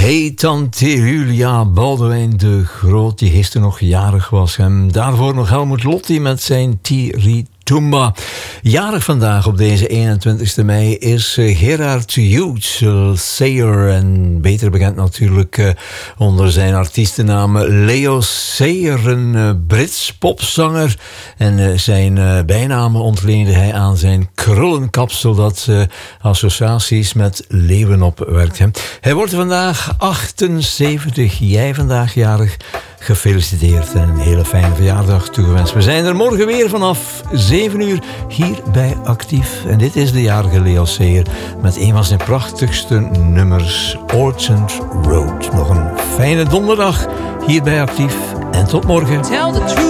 Hey tante Julia Boudewijn de Groot, die gisteren nog jarig was. En daarvoor nog Helmut Lotti met zijn Tiritumba. Jarig vandaag op deze 21 mei is Gerard Hughes, Sayer, en beter bekend natuurlijk onder zijn artiestennaam Leo Sayer, een Brits popzanger. En zijn bijnaam ontleende hij aan zijn krullenkapsel dat associaties met leeuwen opwerkt. Hij wordt vandaag 78, jij vandaag jarig. Gefeliciteerd en een hele fijne verjaardag toegewenst. We zijn er morgen weer vanaf 7 uur hier bij Actief. En dit is de jarige Leo Sayer met een van zijn prachtigste nummers, Orchard Road. Nog een fijne donderdag hier bij Actief en tot morgen.